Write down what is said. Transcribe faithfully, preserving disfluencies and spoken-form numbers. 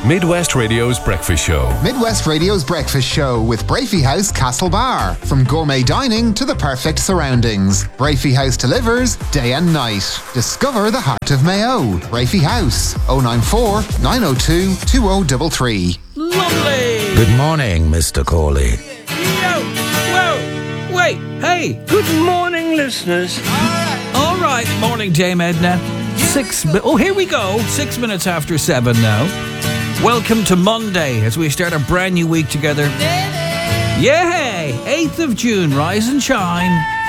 Midwest Radio's Breakfast Show. Midwest Radio's Breakfast Show with Brafey House Castlebar. From gourmet dining to the perfect surroundings, Brafey House delivers day and night. Discover the heart of Mayo. Brafey House, oh nine four, nine oh two, two oh three three. Lovely! Good morning, Mister Corley. Yo! Whoa! Wait! Hey! Good morning, listeners. All right. All right. Morning, Dame Edna. Six... Mi- oh, here we go. Six minutes after seven now. Welcome to Monday as we start a brand new week together. Yay! eighth of June. Rise and shine.